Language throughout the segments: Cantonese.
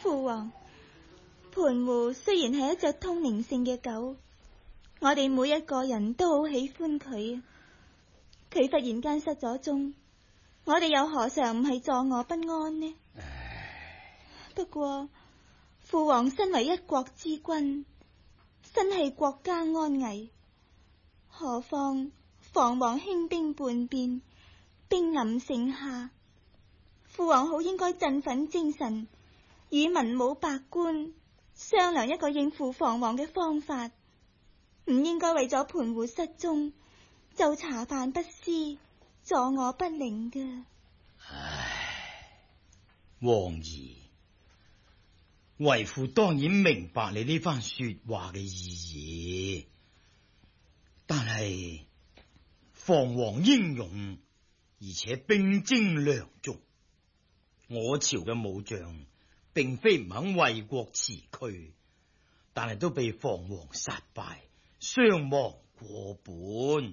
父王，盤湖雖然係一隻通靈性嘅狗，我哋每一個人都好喜歡佢。佢忽然間失咗蹤，我哋又何嘗唔係坐臥不安呢？不過父王身為一國之君，身繫國家安危，何況房王興兵叛變，兵臨城下，父王好應該振奮精神，與文武百官商量一個應付房王嘅方法，唔應該為咗盤湖失蹤就茶飯不思，坐臥不寧嘅。 唉，王兒，為父當然明白你呢番說話嘅意義，但係房王英勇，而且兵精糧足，我朝嘅武將並非唔肯為國辭軀，但係都被房王殺敗，傷亡過半。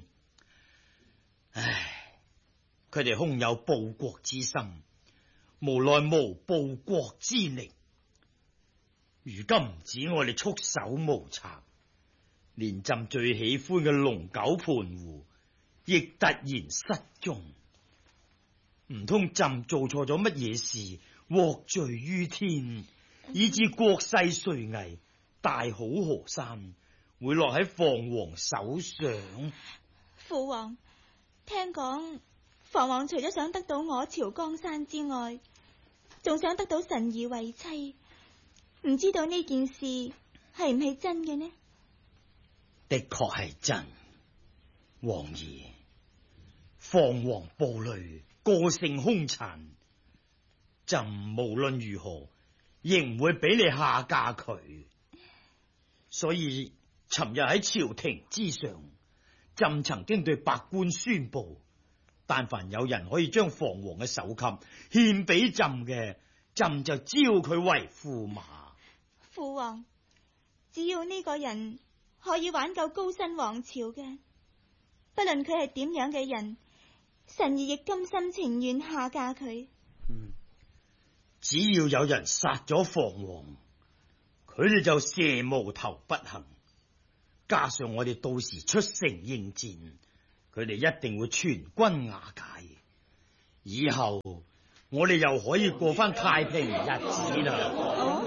唉，佢哋空有報國之心，無奈無報國之力。如今唔止我哋束手無策，連朕最喜歡嘅龍狗盤湖亦突然失蹤。唔通朕做錯咗乜嘢事，獲罪於天，以致國勢垂危，大好河山會落喺房王手上？ 父王，聽講房王除咗想得到我朝江山之外，仲想得到神兒為妻，唔知道呢件事係唔係真嘅呢？ 的確係真，王兒，房王暴戾，個性兇殘，朕無論如何亦唔會俾你下嫁佢。所以尋日喺朝廷之上，朕曾經對百官宣布，但凡有人可以將房王嘅首級獻俾朕嘅，朕就招佢為駙馬。 父王，只要呢個人可以挽救高辛王朝嘅，不論佢係點樣嘅人，神兒亦甘心情願下嫁佢。 只要有人殺咗房王，佢哋就蛇無頭不行。加上我哋到時出城應戰，佢哋一定會全軍瓦解。以後我哋又可以過翻太平日子啦。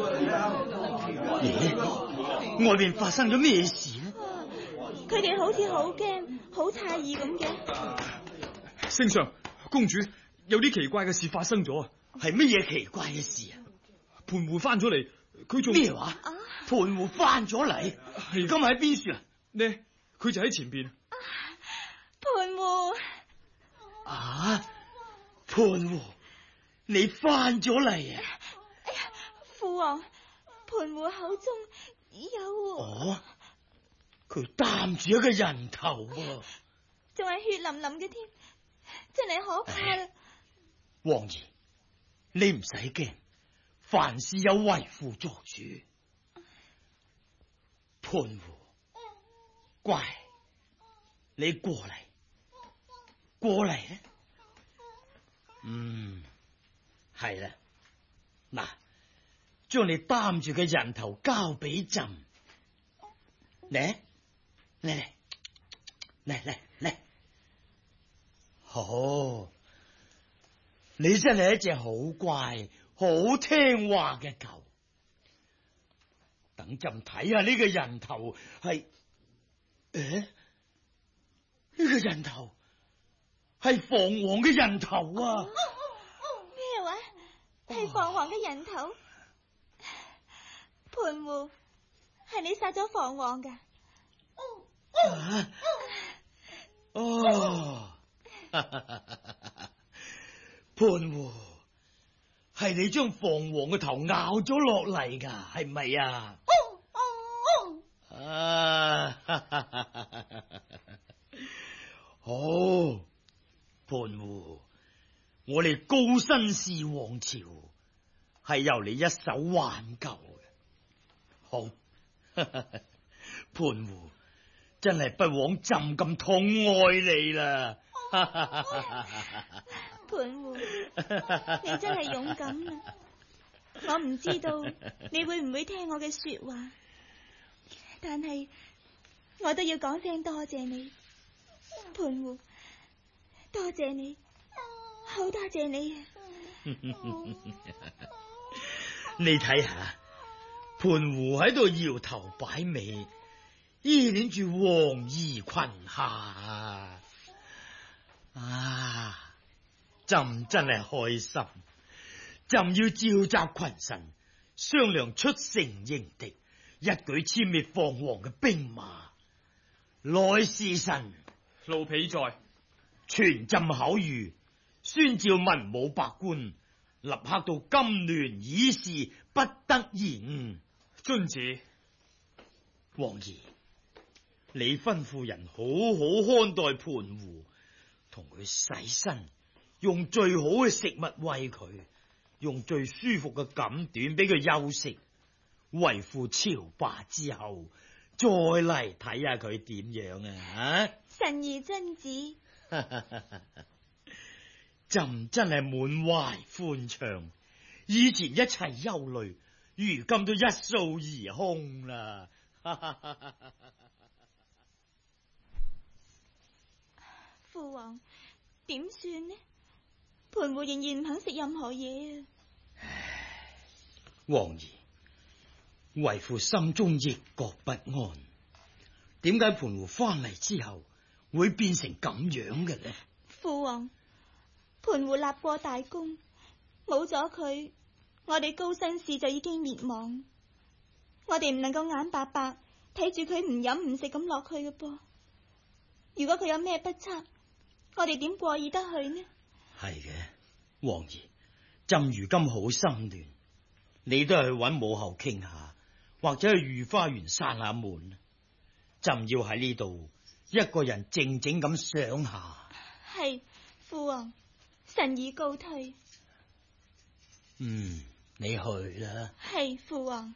外面發生咗咩事呢？ 佢哋好似好驚，好詫異咁嘅。 聖上，公主，有啲奇怪嘅事發生咗。 係乜嘢奇怪嘅事啊？ 盤湖翻咗嚟，佢仲咩話？盤湖翻咗嚟？今日喺邊處啊？ 呢，佢就喺前邊。 盤湖啊，盤湖，你翻咗嚟啊？ 哎呀，父王，盤湖口中有哦，佢擔住一個人頭喎， 仲係血淋淋嘅添，真係可怕啦！ 王兒，你唔使驚，凡事有為父作主。盤湖，乖，你過嚟，過嚟咧。係啦，嗱，將你擔住嘅人頭交俾朕。嚟嚟，好，你真係一隻好乖、好聽話嘅狗。等朕睇下呢個人頭係，呢個人頭係房王嘅人頭啊！ 咩話？係房王嘅人頭？盤湖，係你殺咗房王噶？ 盤湖，係你將房王嘅頭咬咗落嚟噶，係咪啊？好，盤湖，我哋高辛氏王朝係由你一手挽救嘅。好，盤湖真係不枉朕咁痛愛你啦！ 盤湖，你真係勇敢啊！ 我唔知道你會唔會聽我嘅說話，但係我都要講聲多謝你，盤湖，多謝你，好多謝你啊！ 你睇下，盤湖喺度搖頭擺尾，依戀住黃衣裙下啊！朕真係開心，朕要召集群臣商量出城迎敵，一舉殲滅放黃嘅兵馬。來時辰， 奴婢在， 傳朕口諭，宣召文武百官，立刻到金鑾議事，不得延誤。 遵旨。 王兒，你吩咐人好好看待盤湖，同佢洗身，用最好嘅食物餵佢，用最舒服嘅錦緞俾佢休息。為父朝罷之後，再嚟睇下佢點樣啊！ 臣兒遵旨。 朕真係滿懷歡暢，以前一切憂慮，如今都一掃而空啦。 父王，點算呢？盤湖仍然唔肯食任何嘢啊！ 王兒，為父心中亦覺不安，點解盤湖翻嚟之後會變成咁樣嘅呢？ 父王，盤湖立過大功，冇咗佢，我哋高辛氏就已經滅亡。我哋唔能夠眼白白睇住佢唔飲唔食咁落去嘅噃。如果佢有咩不測，我哋點過意得去呢？ 係嘅，王兒，朕如今好心亂，你都係去搵母后傾下，或者去御花園散下悶。朕要喺呢度一個人靜靜咁想下。 係，父王，臣已告退。 你去啦。 係，父王。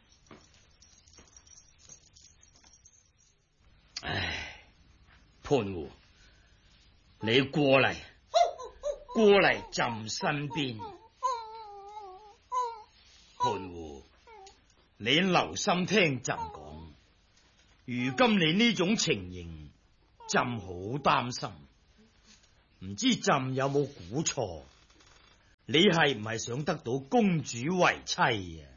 唉，盤湖，你過嚟朕身邊。盤湖，你留心聽朕講。如今你呢種情形，朕好擔心。唔知朕有冇估錯？你係唔係想得到公主為妻啊？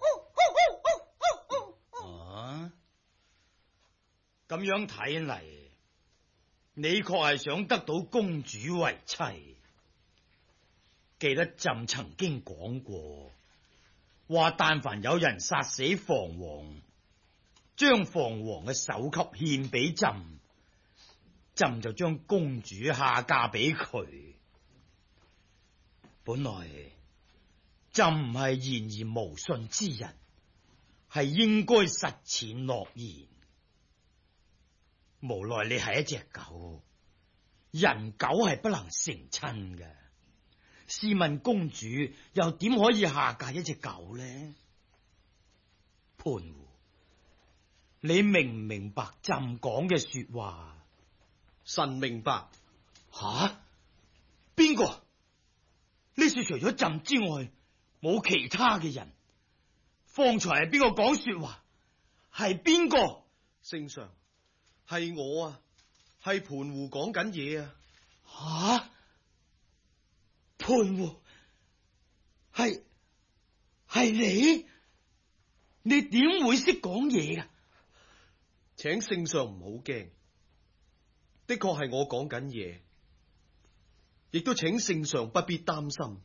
啊？咁樣睇嚟，你確係想得到公主為妻。記得朕曾經講過，話但凡有人殺死房王，將房王嘅首級獻俾朕，朕就將公主下嫁俾佢。本來朕唔係言而無信之人，係應該實踐諾言。無奈你係一隻狗，人狗係不能成親嘅。試問公主又點可以下嫁一隻狗呢？盤湖，你明唔明白朕講嘅說話？ 臣明白。 吓？邊個？呢處除咗朕之外，冇其他嘅人。方才係邊個講說話？係邊個？ 聖上，係我啊，係盤湖講緊嘢啊。 吓？盤湖，係你？你點會識講嘢噶？ 請聖上唔好驚，的確係我講緊嘢，亦都請聖上不必擔心。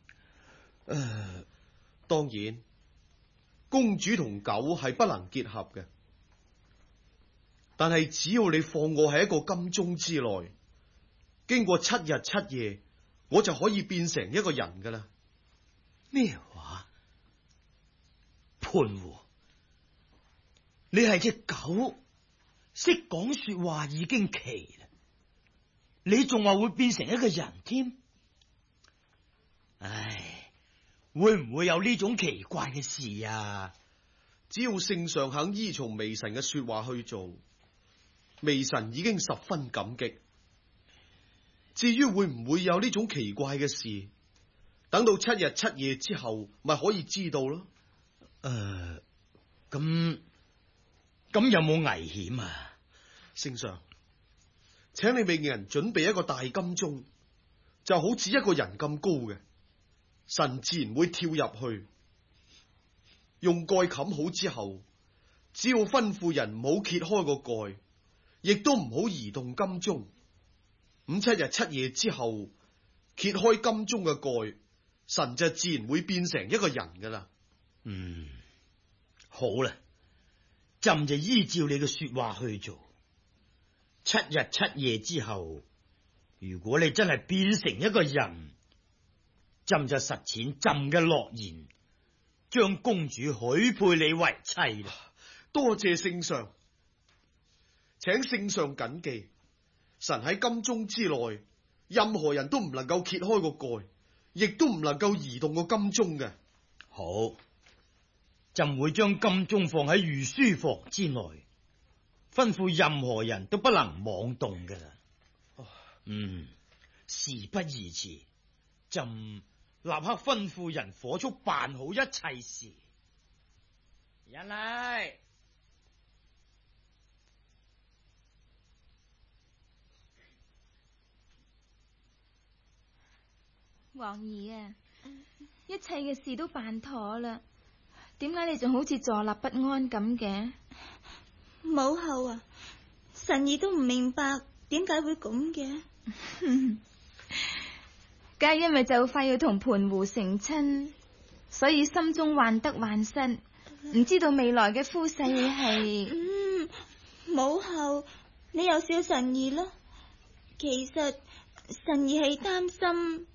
當然，公主同狗係不能結合嘅，但係只要你放我喺一個金鐘之內，經過7日7夜，我就可以變成一個人噶啦。 咩話？盤湖，你係隻狗，識講說話已經奇啦，你仲話會變成一個人添？唉，會唔會有呢種奇怪嘅事啊？ 只要聖上肯依從微臣嘅說話去做，微臣已經十分感激。至於會唔會有呢種奇怪嘅事，等到7日7夜之後，咪可以知道咯。 咁有冇危險啊？ 聖上，請你命人準備一個大金鐘，就好似一個人咁高嘅，神自然會跳入去。用蓋冚好之後，只要吩咐人唔好揭開個蓋，亦都唔好移動金鐘。5、7日7夜之後，揭開金鐘嘅蓋，神就自然會變成一個人噶啦。 好啦，朕就依照你嘅說話去做。7日7夜之後，如果你真係變成一個人，朕就實踐朕嘅諾言，將公主許配你為妻啦。 多謝聖上，請聖上謹記，神喺金鐘之內，任何人都唔能夠揭開個蓋，亦都唔能夠移動個金鐘嘅。 好，朕會將金鐘放喺御書房之內，吩咐任何人都不能妄動嘅啦。事不宜遲，朕立刻吩咐人火速辦好一切事。人嚟， 王兒啊，一切嘅事都辦妥啦，點解你仲好似坐立不安咁嘅？ 母后啊，神兒都唔明白點解會咁嘅。 梗係因為就快要同盤湖成親，所以心中患得患失，唔知道未來嘅夫婿係。 母后，你又笑神兒咯？其實神兒係擔心，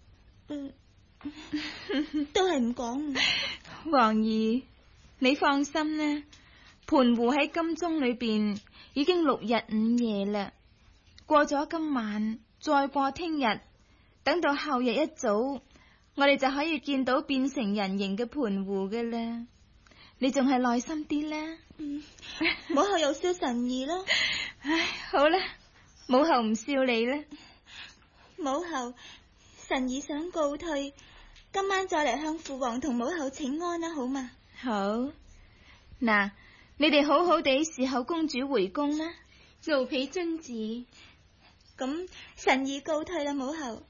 都係唔講。 王兒，你放心啦，盤湖喺金鐘裏邊已經6日5夜啦，過咗今晚，再過聽日，等到後日一早，我哋就可以見到變成人形嘅盤湖嘅啦。你仲係耐心啲啦。 母后又笑神兒咯。 唉，好啦，母后唔笑你啦。 母后，神兒想告退，今晚再嚟向父王同母后請安啦，好嘛？ 好。嗱，你哋好好地侍候公主回宮啦。奴婢遵旨。 咁神兒告退啦，母后。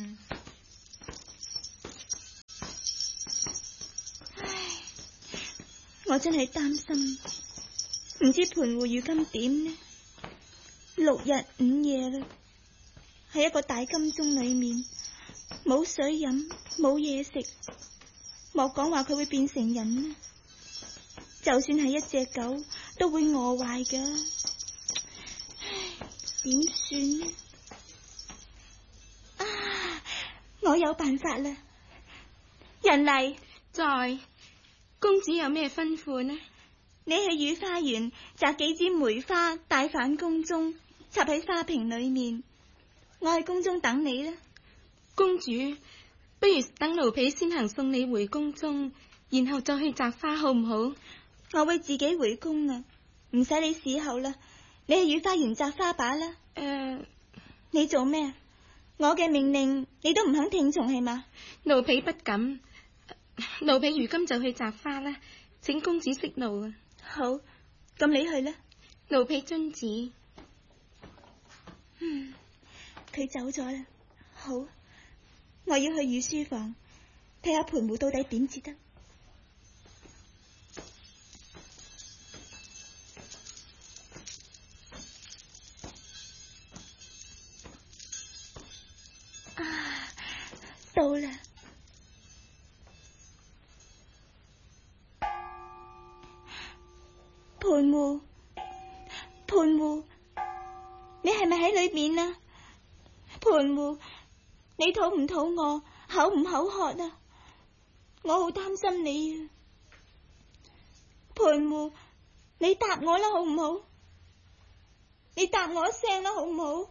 我真係擔心，唔知盤湖如今點呢？6日5夜啦，喺一個大金鐘裏面，冇水飲，冇嘢食，莫講話佢會變成人啦，就算係一隻狗都會餓壞噶。點算呢？我有辦法啦！人嚟， 在。公子有咩吩咐呢？ 你去御花園摘幾枝梅花帶返宮中，插喺花瓶裏面。我喺宮中等你啦。 公主，不如等奴婢先行送你回宮中，然後再去摘花好唔好？ 我會自己回宮啊，唔使你侍候啦。你去御花園摘花把啦。你做咩？我嘅命令你都唔肯聽從係嘛？ 奴婢不敢。奴婢如今就去摘花啦，請公子息怒啊！ 好，咁你去啦。 奴婢遵旨。 佢走咗啦。好，我要去御書房睇下盤湖到底點至得。到啦。盤湖，你係咪喺裏面啊？盤湖，你肚唔肚餓，口唔口渴啊？我好擔心你啊！盤湖，你答我啦，好唔好？你答我一聲啦，好唔好？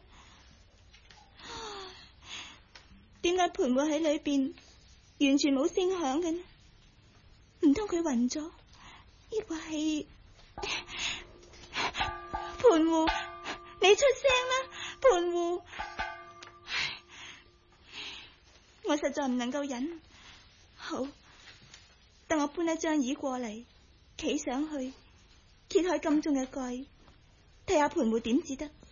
點解盤湖喺裏邊完全冇聲響嘅呢？唔通佢暈咗？抑或係盤湖，你出聲啦！盤湖，我實在唔能夠忍。好，等我搬一張椅過嚟， 企上去揭開金鐘嘅蓋，睇下盤戶點至得。